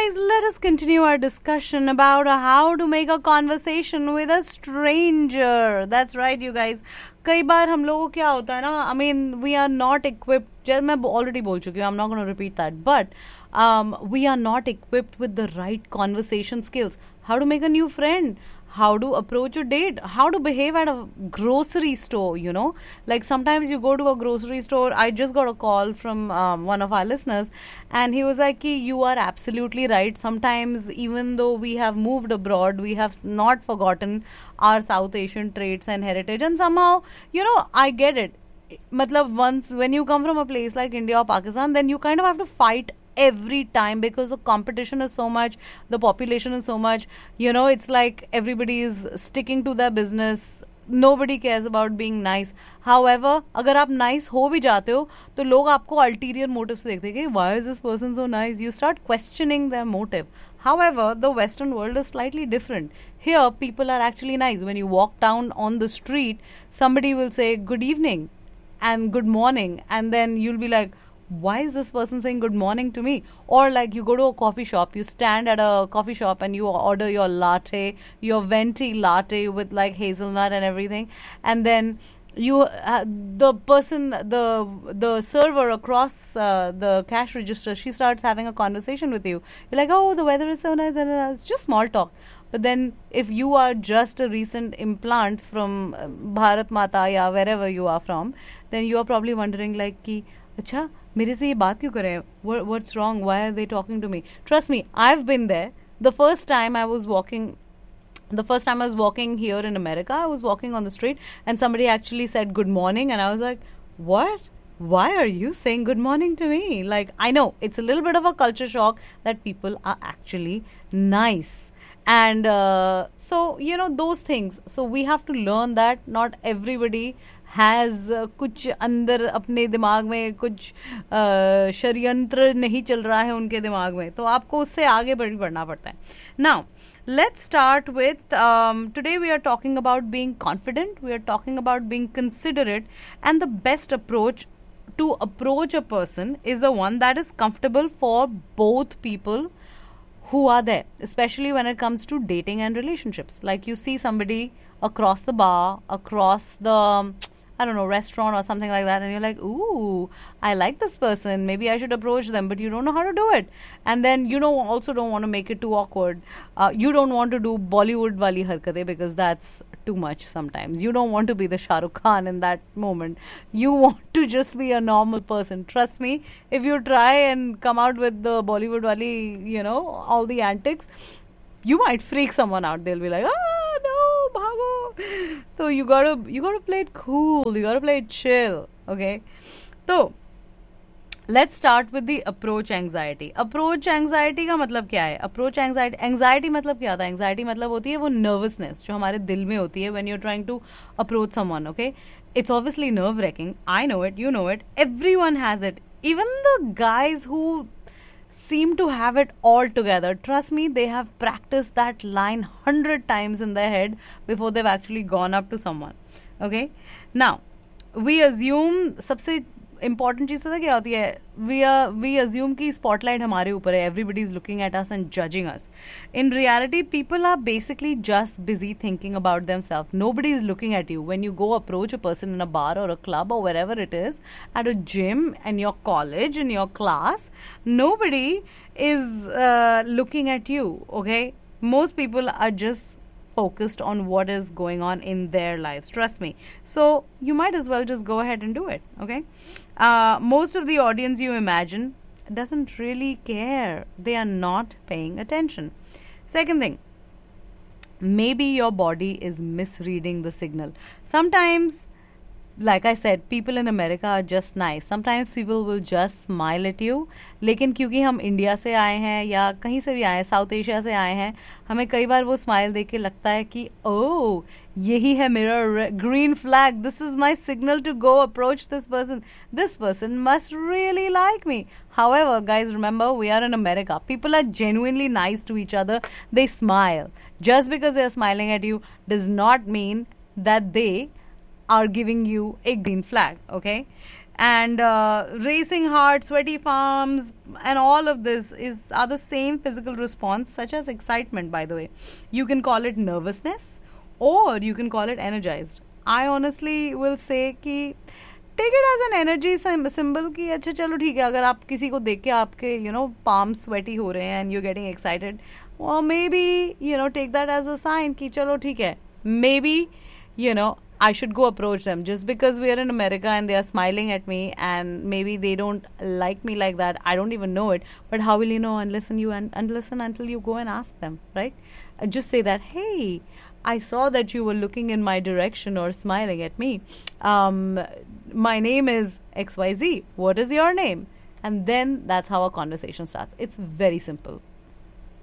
guys, let us continue our discussion about how to make a conversation with a stranger. That's right, you guys. कई बार हम लोगों को क्या होता है ना, I mean, we are not equipped. जैसे मैं already बोल चुकी हूँ, I'm not going to repeat that. But we are not equipped with the right conversation skills. How to make a new friend? How to approach a date, how to behave at a grocery store, you know. Like sometimes you go to a grocery store. I just got a call from one of our listeners, and he was like, you are absolutely right. Sometimes, even though we have moved abroad, we have not forgotten our South Asian traits and heritage. And somehow, you know, I get it. Matlab, once when you come from a place like India or Pakistan, then you kind of have to fight every time because the competition is so much, the population is so much, you know. It's like everybody is sticking to their business, nobody cares about being nice. However, अगर आप nice हो भी जाते हो तो लोग आपको ulterior motive से देखते हैं कि why is this person so nice. You start questioning their motive. However, the Western world is slightly different. Here, people are actually nice. When you walk down on the street, somebody will say good evening and good morning, and then you'll be like, why is this person saying good morning to me? Or like you go to a coffee shop, you stand at a coffee shop and you order your latte, your venti latte with like hazelnut and everything, and then you the person, the server across the cash register, she starts having a conversation with you. You're like, oh, the weather is so nice, and it's just small talk. But then if you are just a recent implant from Bharat Mata ya wherever you are from, then you are probably wondering like कि अच्छा मेरे से ये बात क्यों कर रहे हैं, what's wrong, why are they talking to me? Trust me, I've been there. The first time I was walking here in America, I was walking on the street and somebody actually said good morning, and I was like, what? Why are you saying good morning to me? Like, I know it's a little bit of a culture shock that people are actually nice. And so, you know, those things. So we have to learn that not everybody has कुछ अंदर अपने दिमाग में कुछ षड्यंत्र नहीं चल रहा है उनके दिमाग में, तो आपको उससे आगे बढ़ना पड़ता है. Now let's start with today we are talking about being confident, we are talking about being considerate, and the best approach to approach a person is the one that is comfortable for both people who are there, especially when it comes to dating and relationships. Like you see somebody across the bar, across the I don't know, restaurant or something like that, and you're like, ooh, I like this person, maybe I should approach them, but you don't know how to do it. And then you know, also don't want to make it too awkward. You don't want to do Bollywood wali harkate because that's too much sometimes. You don't want to be the Shah Rukh Khan in that moment. You want to just be a normal person. Trust me, if you try and come out with the Bollywood wali, you know, all the antics, you might freak someone out. They'll be like, oh no, bhago. So you gotta play it cool. You gotta play it chill. Okay. So let's start with the approach anxiety. Approach anxiety का मतलब क्या है? Approach anxiety मतलब क्या होता है? Anxiety मतलब होती है वो nervousness जो हमारे दिल में होती है when you're trying to approach someone. Okay. It's obviously nerve-wracking. I know it. You know it. Everyone has it. Even the guys who seem to have it all together. Trust me, they have practiced that line 100 times in their head before they've actually gone up to someone. Okay? Now, we assume सबसे important चीज़ पता क्या होती है? We assume कि spotlight हमारे ऊपर है. Everybody is looking at us and judging us. In reality, people are basically just busy thinking about themselves. Nobody is looking at you. When you go approach a person in a bar or a club or wherever it is, at a gym, in your college, in your class, nobody is looking at you. Okay? Most people are just focused on what is going on in their lives. Trust me. So you might as well just go ahead and do it. Okay? Most of the audience you imagine doesn't really care. They are not paying attention. Second thing, maybe your body is misreading the signal. Sometimes, like I said, people in America are just nice. Sometimes people will just smile at you. लेकिन क्योंकि हम India से आए हैं या कहीं से भी आए हैं, साउथ एशिया से आए हैं, हमें कई बार वो स्माइल देख के लगता है कि ओह, यही है मेरा green flag. This is my signal to go approach this person. This person must really like me. However, guys, remember, we are in America. People are genuinely nice to each other. They smile. Just because they are smiling at you does not mean that they are giving you a green flag. Okay? and racing heart, sweaty palms, and all of this are the same physical response, such as excitement. By the way, you can call it nervousness, or you can call it energized. I honestly will say कि take it as an energy symbol कि अच्छा चलो ठीक है, अगर आप किसी को देख के आपके palms sweaty हो रहे हैं and you're getting excited, or maybe take that as a sign कि चलो ठीक है, maybe I should go approach them. Just because we are in America and they are smiling at me and maybe they don't like me like that, I don't even know it. But how will you know unless until you go and ask them, right? Just say that, hey, I saw that you were looking in my direction or smiling at me. My name is XYZ. What is your name? And then that's how a conversation starts. It's very simple.